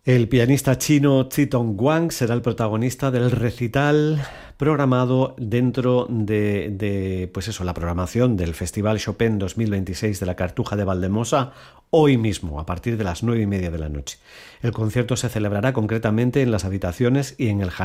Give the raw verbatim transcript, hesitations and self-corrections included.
El pianista chino Zitong Wang será el protagonista del recital programado dentro de, de, pues eso, la programación del Festival Chopin dos mil veintiséis de la Cartuja de Valdemosa hoy mismo, a partir de las nueve y media de la noche. El concierto se celebrará concretamente en las habitaciones y en el jardín